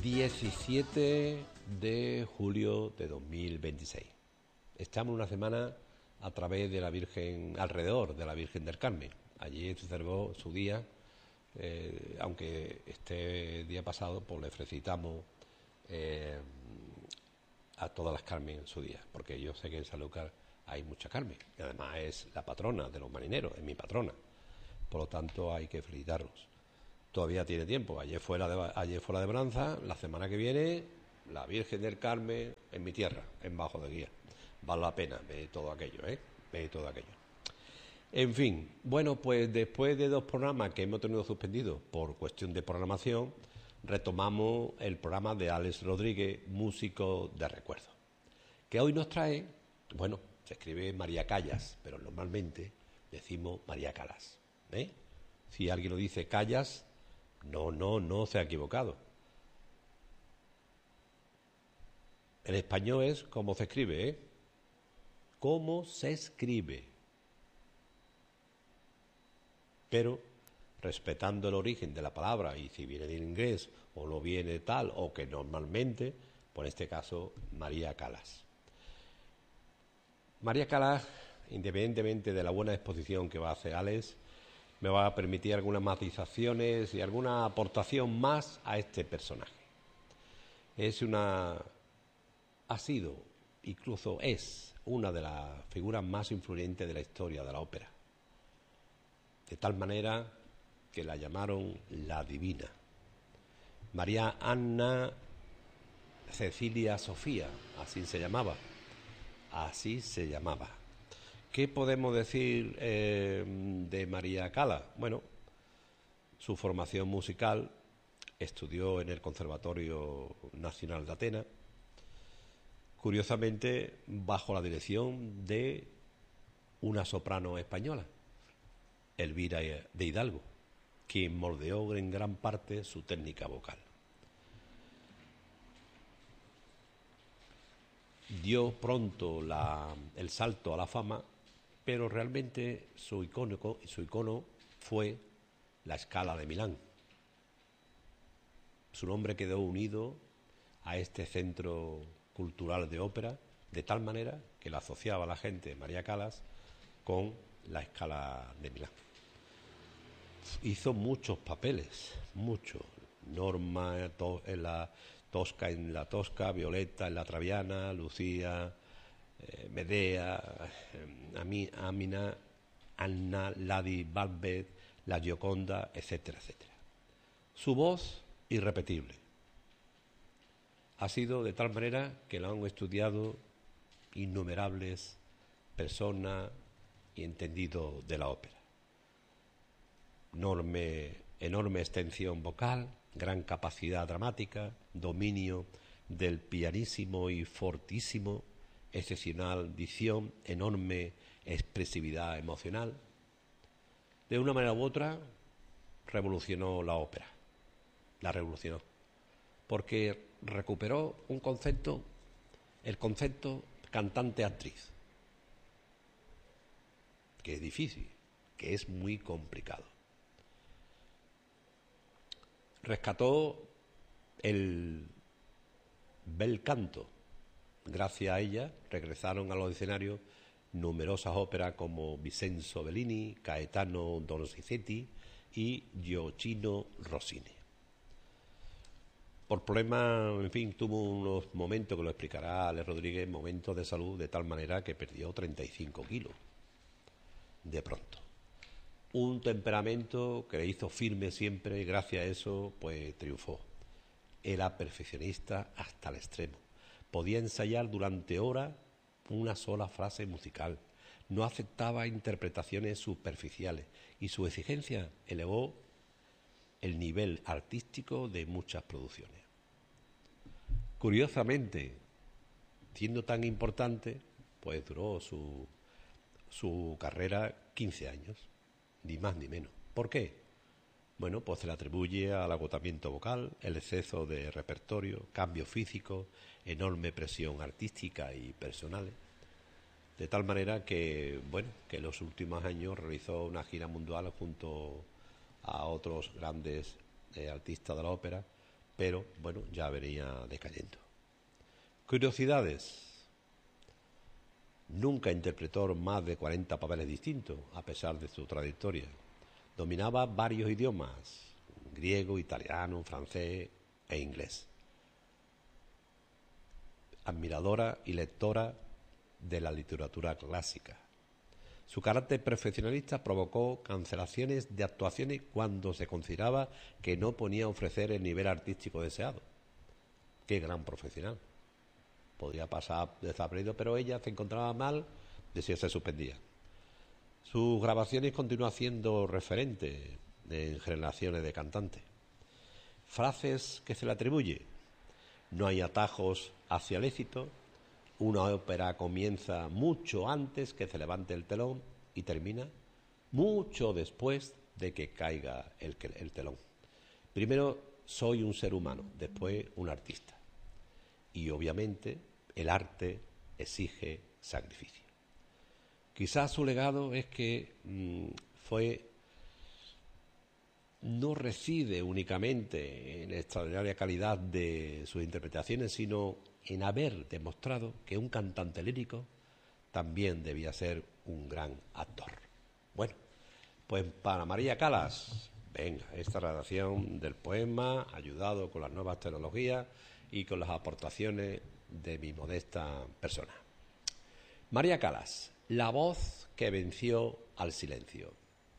17 de julio de 2026. Estamos una semana a través de la Virgen, alrededor de la Virgen del Carmen. Allí se celebró su día, aunque este día pasado pues le felicitamos a todas las Carmen en su día, porque yo sé que en Sanlúcar hay mucha Carmen, y además es la patrona de los marineros, es mi patrona, por lo tanto hay que felicitarlos. Todavía tiene tiempo, ayer fue la de Branza, la semana que viene la Virgen del Carmen en mi tierra, en Bajo de Guía. Vale la pena ver todo aquello, ver todo aquello. En fin, bueno, pues después de 2 programas que hemos tenido suspendidos por cuestión de programación, retomamos el programa de Alex Rodríguez, músico de recuerdo, que hoy nos trae, bueno, se escribe María Callas, pero normalmente decimos María Calas, Si alguien lo dice Callas, no se ha equivocado. En español es como se escribe, Cómo se escribe. Pero respetando el origen de la palabra, y si viene del inglés o no viene tal, o que normalmente, por este caso, María Calas. María Calas, independientemente de la buena exposición que va a hacer Alex, me va a permitir algunas matizaciones y alguna aportación más a este personaje. Ha sido, incluso es, una de las figuras más influyentes de la historia de la ópera. De tal manera que la llamaron la Divina. María Anna Cecilia Sofía, así se llamaba. ¿Qué podemos decir de María Callas? Bueno, su formación musical, estudió en el Conservatorio Nacional de Atenas, curiosamente bajo la dirección de una soprano española, Elvira de Hidalgo, quien moldeó en gran parte su técnica vocal. Dio pronto el salto a la fama, pero realmente su icono fue la Scala de Milán. Su nombre quedó unido a este centro cultural de ópera, de tal manera que la asociaba la gente, María Callas, con la Scala de Milán. Hizo muchos papeles, muchos. Norma en la Tosca, Violeta en la Traviana, Lucía, Medea, Amina, Anna, Lady Macbeth, la Gioconda, etcétera, etcétera. Su voz, irrepetible. Ha sido de tal manera que lo han estudiado innumerables personas y entendidos de la ópera. Enorme extensión vocal, gran capacidad dramática, dominio del pianísimo y fortísimo, excepcional dicción, enorme expresividad emocional. De una manera u otra, revolucionó la ópera. La revolucionó. Porque recuperó un concepto, el concepto cantante-actriz, que es difícil, que es muy complicado. Rescató el bel canto. Gracias a ella regresaron a los escenarios numerosas óperas como Vincenzo Bellini, Gaetano Donizetti y Gioachino Rossini. Por problemas, en fin, tuvo unos momentos, que lo explicará Alex Rodríguez, momentos de salud de tal manera que perdió 35 kilos de pronto. Un temperamento que le hizo firme siempre, y gracias a eso pues triunfó. Era perfeccionista hasta el extremo. Podía ensayar durante horas una sola frase musical. No aceptaba interpretaciones superficiales y su exigencia elevó el nivel artístico de muchas producciones. Curiosamente, siendo tan importante, pues duró su carrera 15 años. Ni más ni menos. ¿Por qué? Bueno, pues se le atribuye al agotamiento vocal, el exceso de repertorio, cambios físicos, enorme presión artística y personal, de tal manera que, bueno, que en los últimos años realizó una gira mundial junto a otros grandes artistas de la ópera, pero bueno, ya venía decayendo. Curiosidades. Nunca interpretó más de 40 papeles distintos, a pesar de su trayectoria. Dominaba varios idiomas: griego, italiano, francés e inglés. Admiradora y lectora de la literatura clásica. Su carácter perfeccionista provocó cancelaciones de actuaciones cuando se consideraba que no podía ofrecer el nivel artístico deseado. Qué gran profesional. Podía pasar desapercibido, pero ella se encontraba mal, decía, se suspendía. Sus grabaciones continúan siendo referentes en generaciones de cantantes. Frases que se le atribuye: no hay atajos hacia el éxito. Una ópera comienza mucho antes que se levante el telón y termina mucho después de que caiga el telón. Primero soy un ser humano, después un artista. Y obviamente el arte exige sacrificio. Quizás su legado es que no reside únicamente en la extraordinaria calidad de sus interpretaciones, sino en haber demostrado que un cantante lírico también debía ser un gran actor. Bueno, pues para María Calas, venga, esta redacción del poema, ayudado con las nuevas tecnologías y con las aportaciones de mi modesta persona. María Calas, la voz que venció al silencio.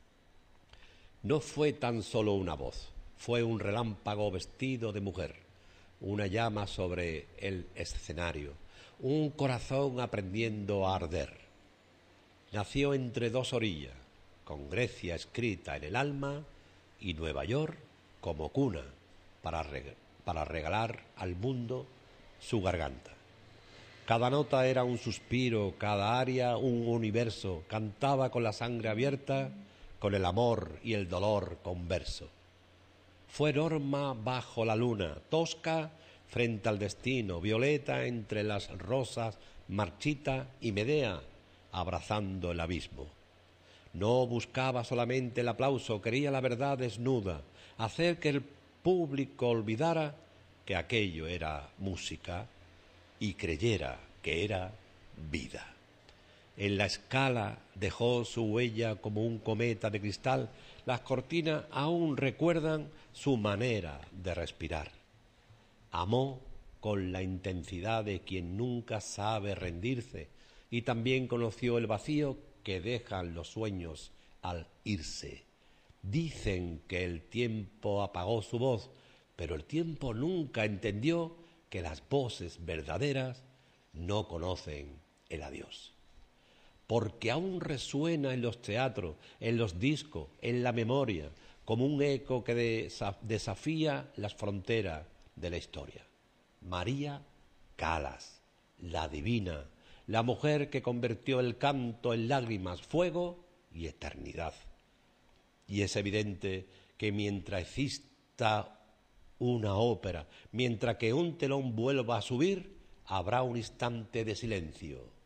No fue tan solo una voz, fue un relámpago vestido de mujer, una llama sobre el escenario, un corazón aprendiendo a arder. Nació entre dos orillas, con Grecia escrita en el alma y Nueva York como cuna para regalar al mundo su garganta. Cada nota era un suspiro, cada aria un universo, cantaba con la sangre abierta, con el amor y el dolor converso. Fue Norma bajo la luna, tosca frente al destino, violeta entre las rosas, marchita y Medea abrazando el abismo. No buscaba solamente el aplauso, quería la verdad desnuda, hacer que el público olvidara que aquello era música y creyera que era vida. En la escala dejó su huella como un cometa de cristal. Las cortinas aún recuerdan su manera de respirar. Amó con la intensidad de quien nunca sabe rendirse y también conoció el vacío que dejan los sueños al irse. Dicen que el tiempo apagó su voz, pero el tiempo nunca entendió que las voces verdaderas no conocen el adiós. Porque aún resuena en los teatros, en los discos, en la memoria, como un eco que desafía las fronteras de la historia. María Calas, la divina, la mujer que convirtió el canto en lágrimas, fuego y eternidad. Y es evidente que mientras exista una ópera, mientras que un telón vuelva a subir, habrá un instante de silencio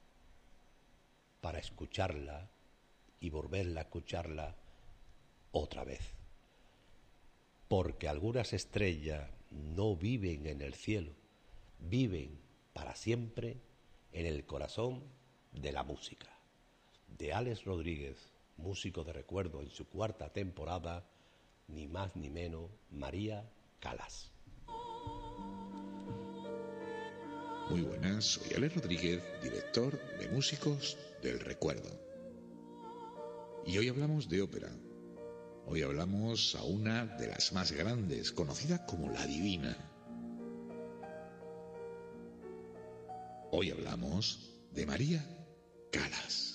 para escucharla y volverla a escucharla otra vez. Porque algunas estrellas no viven en el cielo, viven para siempre en el corazón de la música. De Alex Rodríguez, músico de recuerdo en su 4ª temporada, ni más ni menos, María Calas. Muy buenas, soy Alex Rodríguez, director de Músicos del Recuerdo. Y hoy hablamos de ópera. Hoy hablamos a una de las más grandes, conocida como la Divina. Hoy hablamos de María Calas.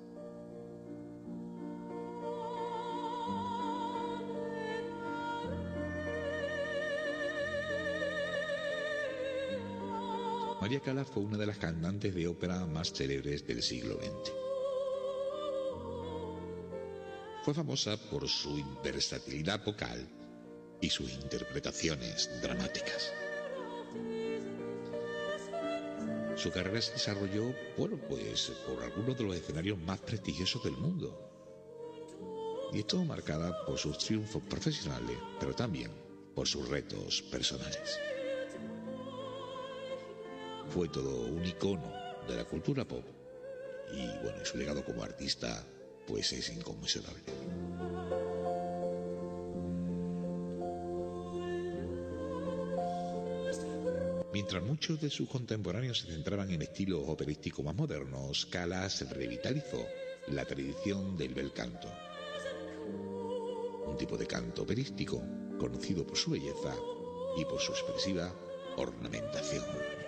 María Calas fue una de las cantantes de ópera más célebres del siglo XX. Fue famosa por su versatilidad vocal y sus interpretaciones dramáticas. Su carrera se desarrolló, por algunos de los escenarios más prestigiosos del mundo. Y estuvo marcada por sus triunfos profesionales, pero también por sus retos personales. Fue todo un icono de la cultura pop y bueno, su legado como artista pues es inconmensurable. Mientras muchos de sus contemporáneos se centraban en estilos operísticos más modernos, Callas revitalizó la tradición del bel canto, un tipo de canto operístico conocido por su belleza y por su expresiva ornamentación.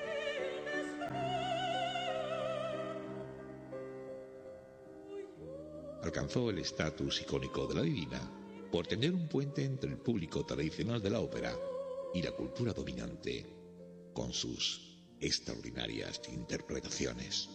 Alcanzó el estatus icónico de la divina por tener un puente entre el público tradicional de la ópera y la cultura dominante, con sus extraordinarias interpretaciones.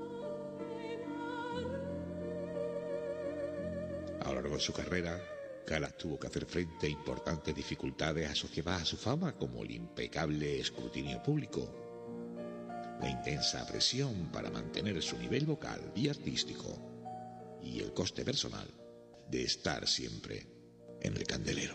A lo largo de su carrera, Callas tuvo que hacer frente a importantes dificultades asociadas a su fama, como el impecable escrutinio público, la intensa presión para mantener su nivel vocal y artístico, y el coste personal de estar siempre en el candelero.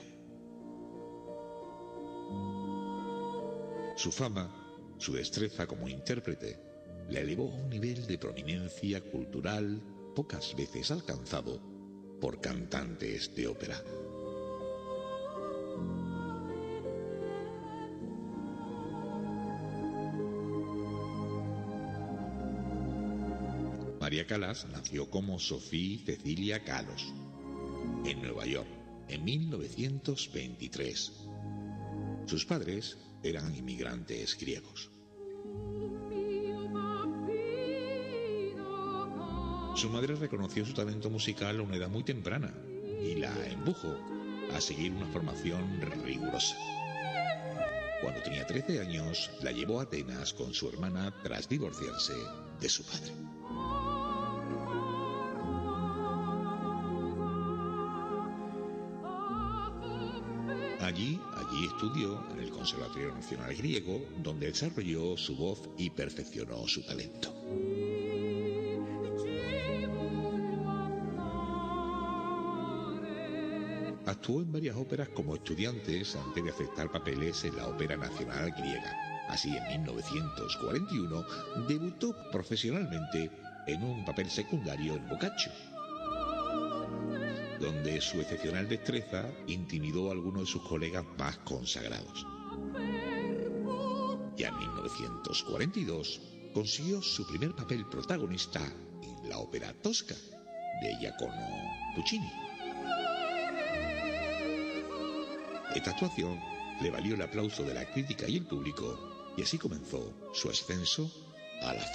Su fama, su destreza como intérprete, la elevó a un nivel de prominencia cultural pocas veces alcanzado por cantantes de ópera. María Callas nació como Sophie Cecilia Kalos en Nueva York en 1923. Sus padres eran inmigrantes griegos. Su madre reconoció su talento musical a una edad muy temprana y la empujó a seguir una formación rigurosa. Cuando tenía 13 años, la llevó a Atenas con su hermana tras divorciarse de su padre. Allí estudió en el Conservatorio Nacional Griego, donde desarrolló su voz y perfeccionó su talento. Actuó en varias óperas como estudiantes antes de aceptar papeles en la Ópera Nacional Griega. Así, en 1941 debutó profesionalmente en un papel secundario en Boccaccio, donde su excepcional destreza intimidó a algunos de sus colegas más consagrados. Ya en 1942 consiguió su primer papel protagonista en la ópera Tosca de Giacomo Puccini. Esta actuación le valió el aplauso de la crítica y el público, y así comenzó su ascenso a la fama.